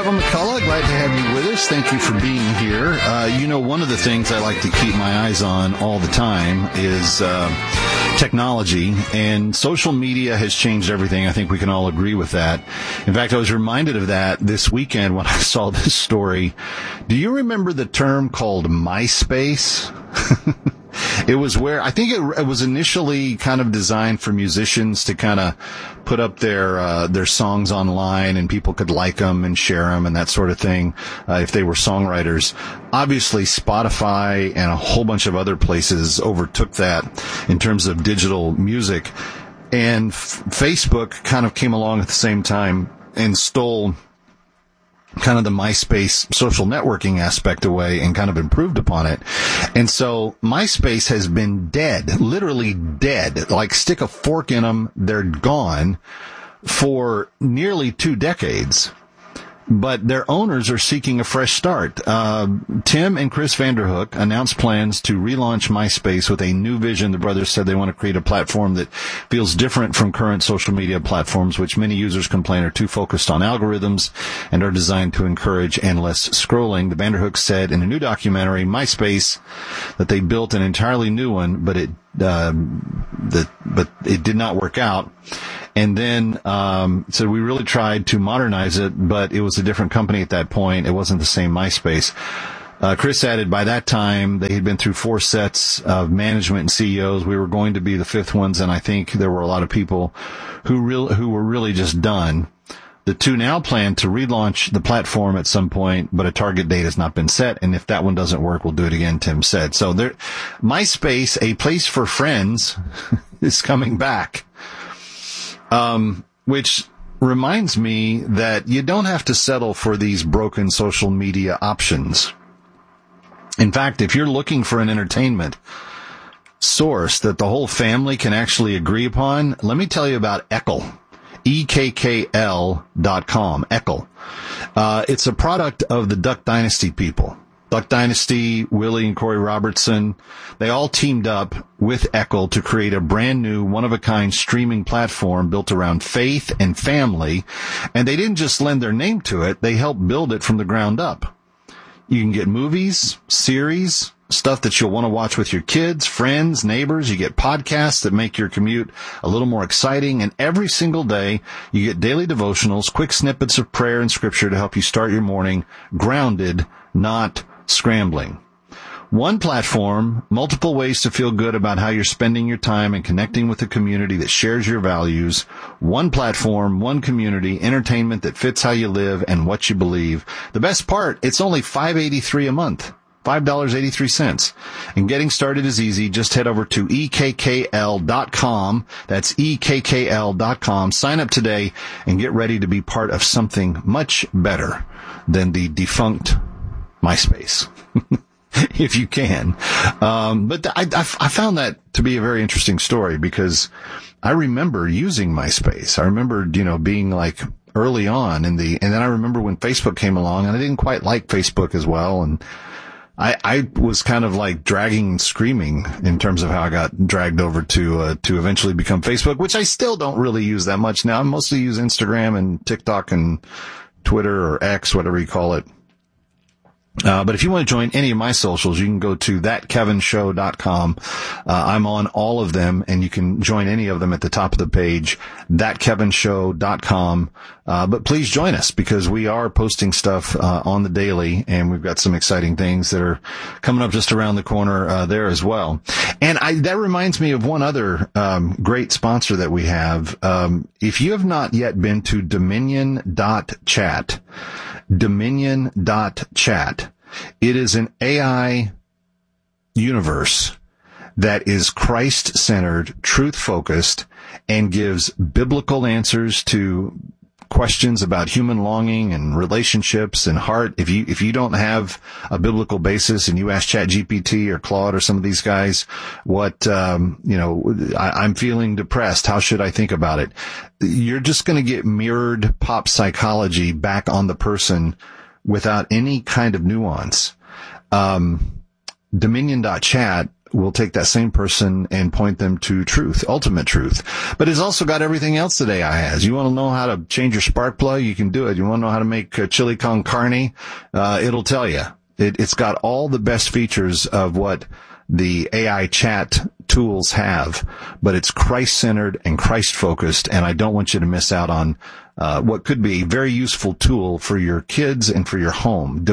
Kevin McCullough. Glad to have you with us. Thank you for being here. One of the things I like to keep my eyes on all the time is technology, and social media has changed everything. I think we can all agree with that. In fact, I was reminded of that this weekend when I saw this story. Do you remember the term called MySpace? It was where I think it was initially kind of designed for musicians to kind of put up their songs online, and people could like them and share them and that sort of thing if they were songwriters. Obviously, Spotify and a whole bunch of other places overtook that in terms of digital music, and Facebook kind of came along at the same time and stole kind of the MySpace social networking aspect away and kind of improved upon it. And so MySpace has been dead, literally dead, like stick a fork in them, they're gone for nearly 2 decades. But their owners are seeking a fresh start. Tim and Chris Vanderhook announced plans to relaunch MySpace with a new vision. The brothers said they want to create a platform that feels different from current social media platforms, which many users complain are too focused on algorithms and are designed to encourage endless scrolling. The Vanderhooks said in a new documentary, MySpace, that they built an entirely new one, but it did not work out. And then, so we really tried to modernize it, but it was a different company at that point. It wasn't the same MySpace. Chris added by that time they had been through 4 sets of management and CEOs. We were going to be the 5th ones, and I think there were a lot of people who were really just done. The two now plan to relaunch the platform at some point, but a target date has not been set. And if that one doesn't work, we'll do it again, Tim said. So MySpace, a place for friends, is coming back. Which reminds me that you don't have to settle for these broken social media options. In fact, if you're looking for an entertainment source that the whole family can actually agree upon, let me tell you about Eckle. EKKL.com. Eckle. It's a product of the Duck Dynasty people. Duck Dynasty, Willie and Corey Robertson, they all teamed up with Eckle to create a brand new, one-of-a-kind streaming platform built around faith and family. And they didn't just lend their name to it, they helped build it from the ground up. You can get movies, series, stuff that you'll want to watch with your kids, friends, neighbors. You get podcasts that make your commute a little more exciting. And every single day, you get daily devotionals, quick snippets of prayer and scripture to help you start your morning grounded, not scrambling. One platform, multiple ways to feel good about how you're spending your time and connecting with a community that shares your values. One platform, one community, entertainment that fits how you live and what you believe. The best part, it's only $5.83 a month. $5.83. And getting started is easy. Just head over to EKKL.com. That's EKKL.com. Sign up today and get ready to be part of something much better than the defunct MySpace. If you can. But I found that to be a very interesting story because I remember using MySpace. I remember, being like early on and then I remember when Facebook came along, and I didn't quite like Facebook as well. And I was kind of like dragging and screaming in terms of how I got dragged over to eventually become Facebook, which I still don't really use that much now. I mostly use Instagram and TikTok and Twitter or X, whatever you call it. But if you want to join any of my socials, you can go to thatkevinshow.com. I'm on all of them, and you can join any of them at the top of the page, thatkevinshow.com. But please join us because we are posting stuff on the daily, and we've got some exciting things that are coming up just around the corner there as well. And that reminds me of one other great sponsor that we have. If you have not yet been to Dominion.chat, Dominion.chat. It is an AI universe that is Christ-centered, truth-focused, and gives biblical answers to questions about human longing and relationships and heart. If you don't have a biblical basis and you ask ChatGPT or Claude or some of these guys, I'm feeling depressed. How should I think about it? You're just going to get mirrored pop psychology back on the person without any kind of nuance. Dominion.chat will take that same person and point them to truth, ultimate truth. But it's also got everything else that AI has. You want to know how to change your spark plug? You can do it. You want to know how to make chili con carne? It'll tell you. It's got all the best features of what the AI chat tools have, but it's Christ-centered and Christ-focused, and I don't want you to miss out on what could be a very useful tool for your kids and for your home.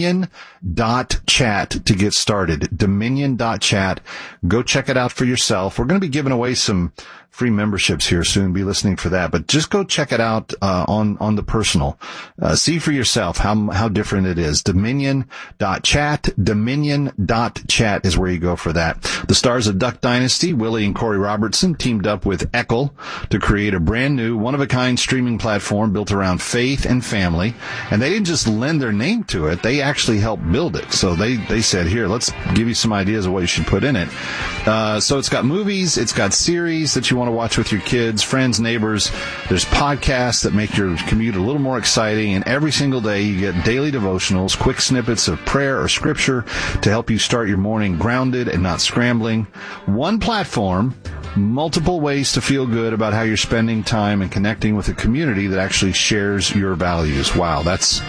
Dominion.chat to get started. Dominion.chat. Go check it out for yourself. We're going to be giving away some free memberships here soon. Be listening for that. But just go check it out on the personal. See for yourself how different it is. Dominion.chat. Dominion.chat is where you go for that. The stars of Duck Dynasty, Willie and Corey Robertson, teamed up with Eccl to create a brand new, one-of-a-kind streaming platform built around faith and family. And they didn't just lend their name to it. They actually helped build it. So they said, here, let's give you some ideas of what you should put in it. So it's got movies, it's got series that you want to watch with your kids, friends, neighbors. There's podcasts that make your commute a little more exciting, and every single day you get daily devotionals, quick snippets of prayer or scripture to help you start your morning grounded and not scrambling. One platform, multiple ways to feel good about how you're spending time and connecting with a community that actually shares your values. Wow,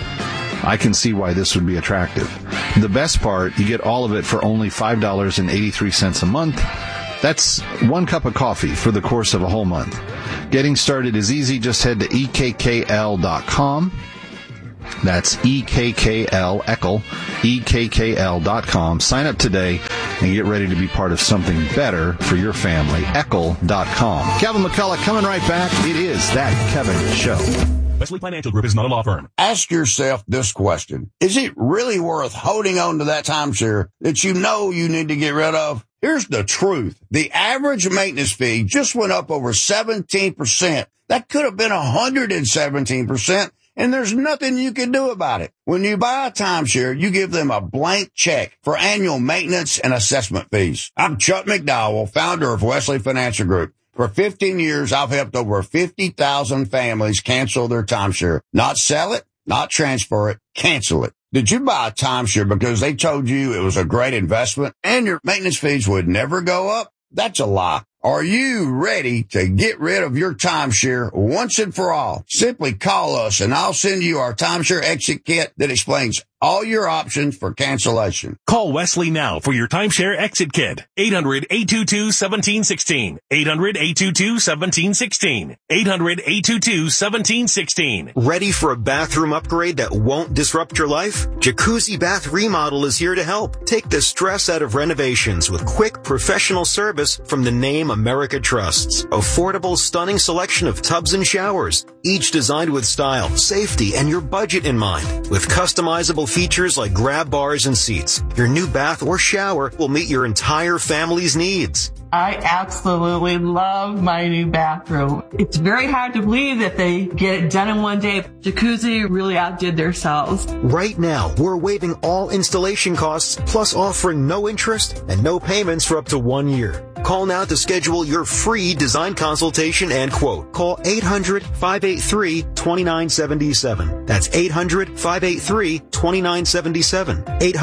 I can see why this would be attractive. The best part, you get all of it for only $5.83 a month. That's one cup of coffee for the course of a whole month. Getting started is easy. Just head to EKKL.com. That's EKKL, Eccl, EKKL.com. Sign up today and get ready to be part of something better for your family. Eccl.com. Kevin McCullough coming right back. It is That Kevin Show. Wesley Financial Group is not a law firm. Ask yourself this question. Is it really worth holding on to that timeshare that you know you need to get rid of? Here's the truth. The average maintenance fee just went up over 17%. That could have been 117%, and there's nothing you can do about it. When you buy a timeshare, you give them a blank check for annual maintenance and assessment fees. I'm Chuck McDowell, founder of Wesley Financial Group. For 15 years, I've helped over 50,000 families cancel their timeshare. Not sell it, not transfer it, cancel it. Did you buy a timeshare because they told you it was a great investment and your maintenance fees would never go up? That's a lie. Are you ready to get rid of your timeshare once and for all? Simply call us and I'll send you our timeshare exit kit that explains all your options for cancellation. Call Wesley now for your timeshare exit kit. 800-822-1716. 800-822-1716. 800-822-1716. Ready for a bathroom upgrade that won't disrupt your life? Jacuzzi Bath Remodel is here to help. Take the stress out of renovations with quick professional service from the name America trusts. Affordable, stunning selection of tubs and showers, each designed with style, safety, and your budget in mind. With customizable features like grab bars and seats, your new bath or shower will meet your entire family's needs. I absolutely love my new bathroom. It's very hard to believe that they get it done in one day. Jacuzzi really outdid themselves. Right now, we're waiving all installation costs, plus offering no interest and no payments for up to 1 year. Call now to schedule your free design consultation and quote. Call 800-583-2977. That's 800-583-2977.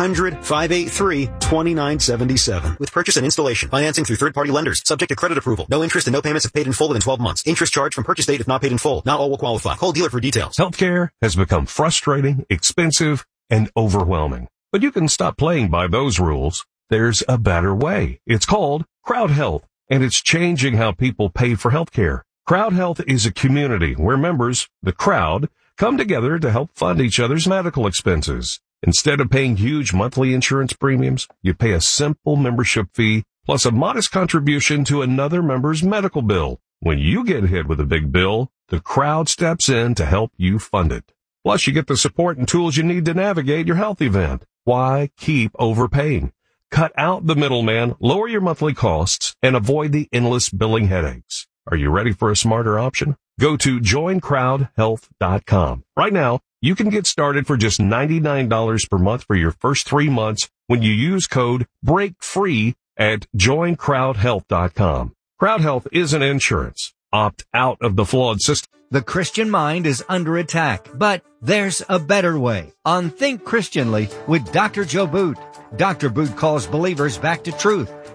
800-583-2977. With purchase and installation. Financing through third-party lenders. Subject to credit approval. No interest and no payments if paid in full within 12 months. Interest charged from purchase date if not paid in full. Not all will qualify. Call dealer for details. Healthcare has become frustrating, expensive, and overwhelming. But you can stop playing by those rules. There's a better way. It's called Crowd Health, and it's changing how people pay for healthcare. Crowd Health is a community where members, the crowd, come together to help fund each other's medical expenses. Instead of paying huge monthly insurance premiums, you pay a simple membership fee plus a modest contribution to another member's medical bill. When you get hit with a big bill, the crowd steps in to help you fund it. Plus, you get the support and tools you need to navigate your health event. Why keep overpaying? Cut out the middleman, lower your monthly costs, and avoid the endless billing headaches. Are you ready for a smarter option? Go to joincrowdhealth.com. Right now, you can get started for just $99 per month for your first 3 months when you use code BREAKFREE at joincrowdhealth.com. Crowd Health isn't insurance. Opt out of the flawed system. The Christian mind is under attack, but there's a better way. On Think Christianly with Dr. Joe Boot. Dr. Boot calls believers back to truth,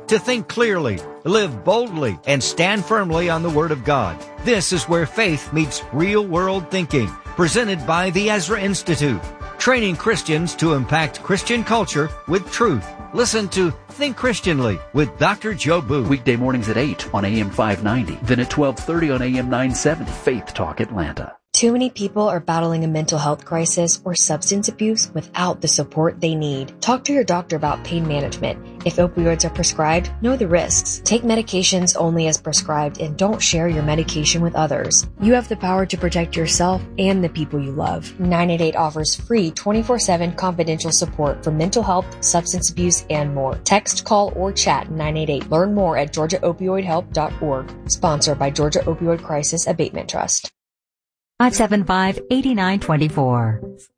to think clearly, live boldly, and stand firmly on the Word of God. This is where faith meets real-world thinking, presented by the Ezra Institute, training Christians to impact Christian culture with truth. Listen to Think Christianly with Dr. Joe Booth. Weekday mornings at 8 on AM 590, then at 12:30 on AM 970, Faith Talk Atlanta. Too many people are battling a mental health crisis or substance abuse without the support they need. Talk to your doctor about pain management. If opioids are prescribed, know the risks. Take medications only as prescribed and don't share your medication with others. You have the power to protect yourself and the people you love. 988 offers free 24/7 confidential support for mental health, substance abuse, and more. Text, call, or chat 988. Learn more at GeorgiaOpioidHelp.org. Sponsored by Georgia Opioid Crisis Abatement Trust. 575-8924.